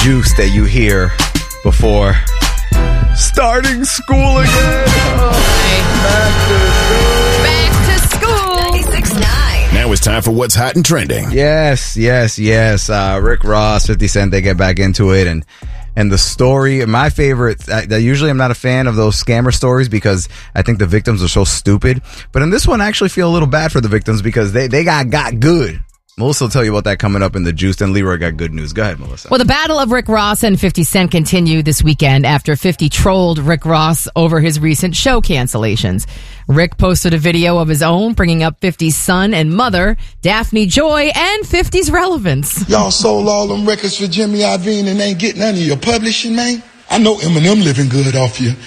juice that you hear before starting school again. Back to school. 96.9. Now it's time for what's hot and trending. Yes. Rick Ross, 50 Cent, they get back into it. And the story, my favorite, usually I'm not a fan of those scammer stories because I think the victims are so stupid. But in this one, I actually feel a little bad for the victims because they got good. Melissa will tell you about that coming up in the juice. And Leroy got good news. Go ahead, Melissa. Well, the battle of Rick Ross and 50 Cent continued this weekend after 50 trolled Rick Ross over his recent show cancellations. Rick posted a video of his own, bringing up 50's son and mother, Daphne Joy, and 50's relevance. Y'all sold all them records for Jimmy Iovine and ain't getting none of your publishing, man. I know Eminem living good off you.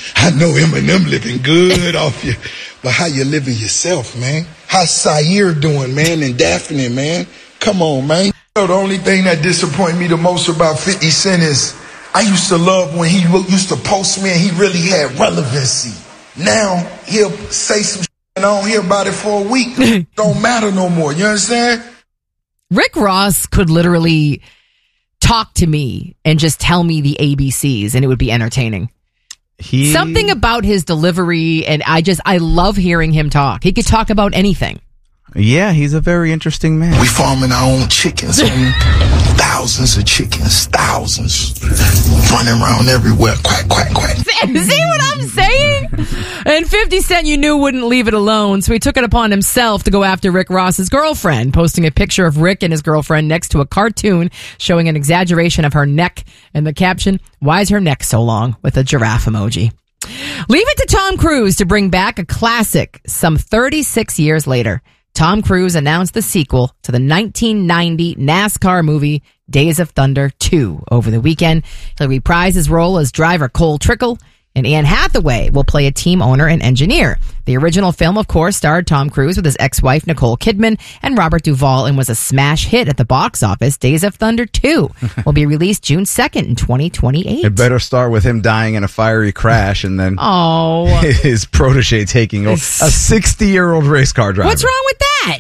But how you living yourself, man? How's Sayer doing, man, and Daphne, man? Come on, man. You know, the only thing that disappointed me the most about 50 Cent is I used to love when he used to post me and he really had relevancy. Now he'll say some shit and I don't hear about it for a week. Don't matter no more. You understand? Rick Ross could literally talk to me and just tell me the ABCs and it would be entertaining. Something about his delivery, and I love hearing him talk. He could talk about anything. Yeah, he's a very interesting man. We farming our own chickens, man. Thousands of chickens, running around everywhere. Quack, quack, quack. See what I'm saying? And 50 Cent, you knew, wouldn't leave it alone, so he took it upon himself to go after Rick Ross's girlfriend, posting a picture of Rick and his girlfriend next to a cartoon showing an exaggeration of her neck and the caption, "Why is her neck so long?" with a giraffe emoji. Leave it to Tom Cruise to bring back a classic some 36 years later. Tom Cruise announced the sequel to the 1990 NASCAR movie Days of Thunder 2 over the weekend. He'll reprise his role as driver Cole Trickle, and Anne Hathaway will play a team owner and engineer. The original film, of course, starred Tom Cruise with his ex-wife Nicole Kidman and Robert Duvall and was a smash hit at the box office. Days of Thunder 2 will be released June 2nd in 2028. It better start with him dying in a fiery crash and then his protege taking over. A 60-year-old race car driver. What's wrong with that?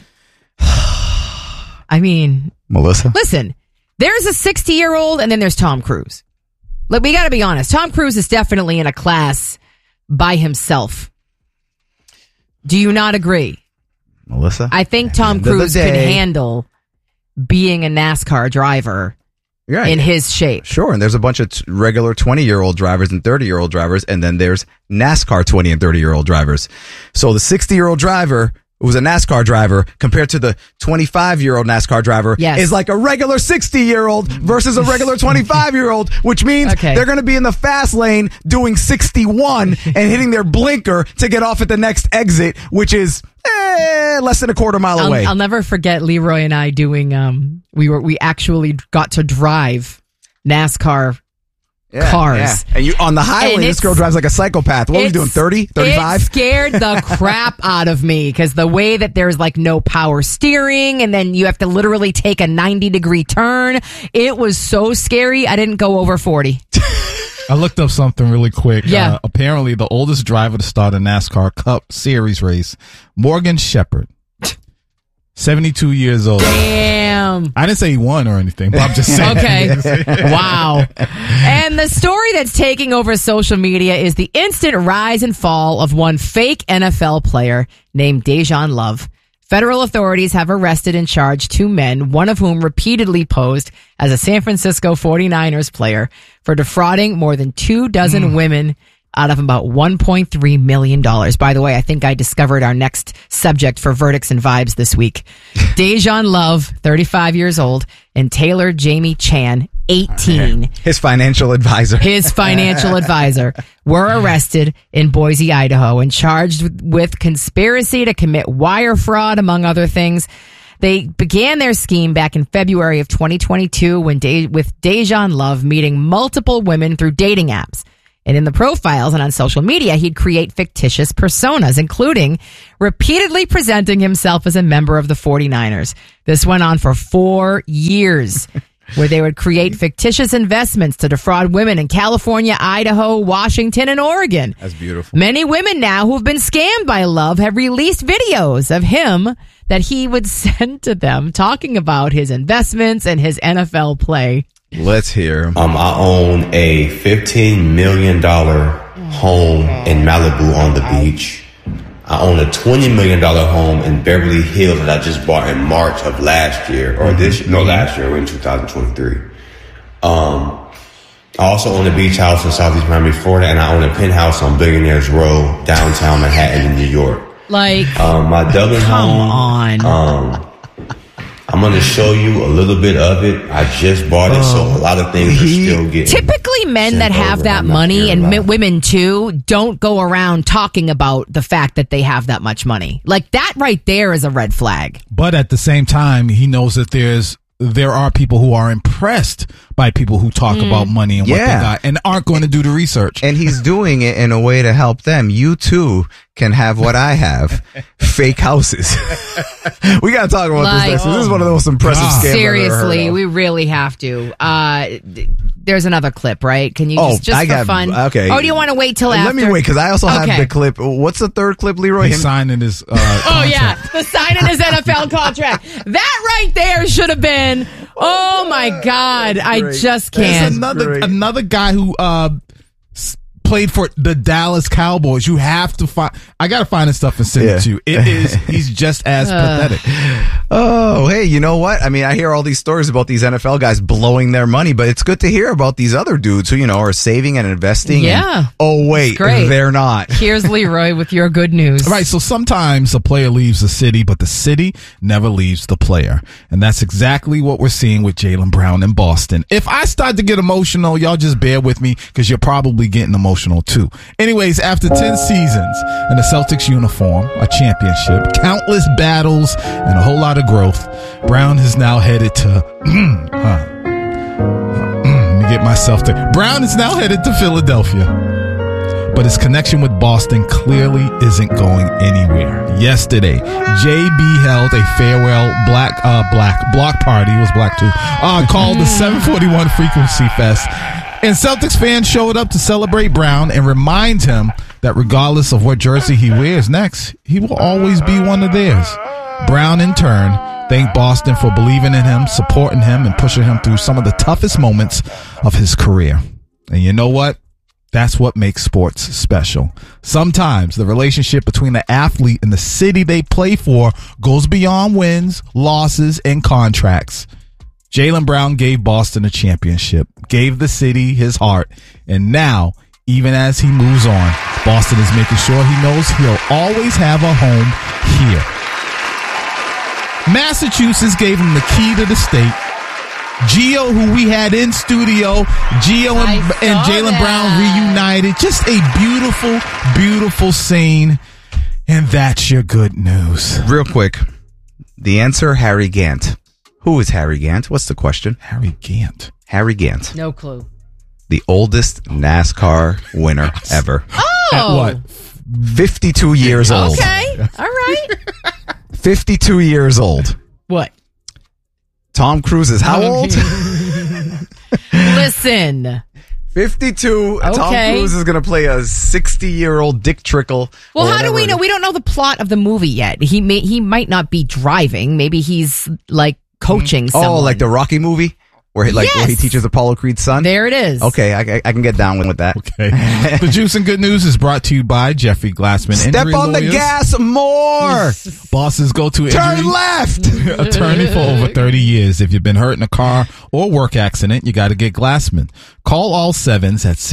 I mean, Melissa? Listen, there's a 60-year-old and then there's Tom Cruise. Look, we got to be honest. Tom Cruise is definitely in a class by himself. Do you not agree? Melissa? I think Tom Cruise can handle being a NASCAR driver in his shape. Sure, and there's a bunch of regular 20-year-old drivers and 30-year-old drivers, and then there's NASCAR 20 and 30-year-old drivers. So the 60-year-old driver who's a NASCAR driver compared to the 25-year-old NASCAR driver is like a regular 60-year-old versus a regular 25-year-old, which means they're going to be in the fast lane doing 61 and hitting their blinker to get off at the next exit, which is less than a quarter mile away. I'll never forget Leroy and I doing, we actually got to drive NASCAR cars. Yeah. And you on the highway, this girl drives like a psychopath. What are you doing, 30, 35? It scared the crap out of me because the way that there's like no power steering and then you have to literally take a 90-degree turn. It was so scary. I didn't go over 40. I looked up something really quick. Yeah. Apparently, the oldest driver to start a NASCAR Cup Series race, Morgan Shepherd, 72 years old. Damn. I didn't say he won or anything, but I'm just saying. Okay. Wow. And the story that's taking over social media is the instant rise and fall of one fake NFL player named Dejan Love. Federal authorities have arrested and charged two men, one of whom repeatedly posed as a San Francisco 49ers player for defrauding more than 24 women out of about $1.3 million. By the way, I think I discovered our next subject for Verdicts and Vibes this week. Dejan Love, 35 years old, and Taylor Jamie Chan, 18. His financial advisor. Were arrested in Boise, Idaho, and charged with conspiracy to commit wire fraud, among other things. They began their scheme back in February of 2022 with Dejan Love meeting multiple women through dating apps. And in the profiles and on social media, he'd create fictitious personas, including repeatedly presenting himself as a member of the 49ers. This went on for 4 years, where they would create fictitious investments to defraud women in California, Idaho, Washington, and Oregon. That's beautiful. Many women now who've been scammed by Love have released videos of him that he would send to them talking about his investments and his NFL play. Let's hear him. I own a $15 million home in Malibu on the beach. I own a $20 million home in Beverly Hills that I just bought in March of last year, or last year, we're in 2023. I also own a beach house in Southeast Miami, Florida, and I own a penthouse on Billionaires Row, downtown Manhattan in New York. Like, my Dublin home, I'm going to show you a little bit of it. I just bought it, so a lot of things are still getting... Typically, men that have that money, and women too, don't go around talking about the fact that they have that much money. Like, that right there is a red flag. But at the same time, he knows that there are people who are impressed by people who talk about money and what they got and aren't going to do the research. And he's doing it in a way to help them. You too can have what I have. Fake houses. We got to talk about this next. This is one of the most impressive scams I've ever heard Seriously, of. we really have to. There's another clip, right? Can you just for fun? Okay. Oh, do you want to wait till after? Let me wait, because I also have the clip. What's the third clip, Leroy? He's signing his the signing his NFL contract. That right there should have been. Oh my God, I just can't. There's another guy who played for the Dallas Cowboys. You have to find. I gotta find his stuff and send it to you. He's just as pathetic. Oh, hey, you know what? I mean, I hear all these stories about these NFL guys blowing their money, but it's good to hear about these other dudes who, are saving and investing. Yeah. Oh, wait, they're not. Here's Leroy with your good news. Right. So sometimes a player leaves the city, but the city never leaves the player. And that's exactly what we're seeing with Jaylen Brown in Boston. If I start to get emotional, y'all just bear with me, because you're probably getting emotional too. Anyways, after 10 seasons in the Celtics uniform, a championship, countless battles, and a whole lot of growth, Brown is now headed to Brown is now headed to Philadelphia. But his connection with Boston clearly isn't going anywhere. Yesterday, JB held a farewell black block party. It was black too. Called the 741 Frequency Fest. And Celtics fans showed up to celebrate Brown and remind him that regardless of what jersey he wears next, he will always be one of theirs. Brown, in turn, thanked Boston for believing in him, supporting him, and pushing him through some of the toughest moments of his career. And you know what? That's what makes sports special. Sometimes the relationship between the athlete and the city they play for goes beyond wins, losses, and contracts. Jaylen Brown gave Boston a championship, gave the city his heart, and now, even as he moves on, Boston is making sure he knows he'll always have a home here. Massachusetts gave him the key to the state. Gio, who we had in studio, Gio and Jaylen Brown reunited. Just a beautiful, beautiful scene. And that's your good news. Real quick, the answer, Harry Gant. Who is Harry Gant? What's the question? Harry Gant. Harry Gant. No clue. The oldest NASCAR winner ever. Oh. At what? 52 years old. Okay. All right. 52 years old. What? Tom Cruise is how old? Listen. 52. Okay. Tom Cruise is going to play a 60-year-old Dick Trickle. Well, how do we know? We don't know the plot of the movie yet. He might not be driving. Maybe he's like coaching someone. Oh, like the Rocky movie? Where he teaches Apollo Creed's son? There it is. Okay, I can get down with that. Okay. The Juice and Good News is brought to you by Jeffrey Glassman. Step on the gas more! Bosses go to Turn left! Attorney for over 30 years. If you've been hurt in a car or work accident, you got to get Glassman. Call all sevens at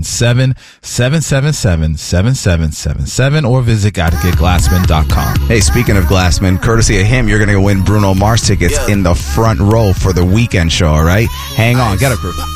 617-777-7777 or visit gottagetglassman.com. Hey, speaking of Glassman, courtesy of him, you're going to win Bruno Mars tickets in the front row for the weekend show, all right? Hang on. Get a group.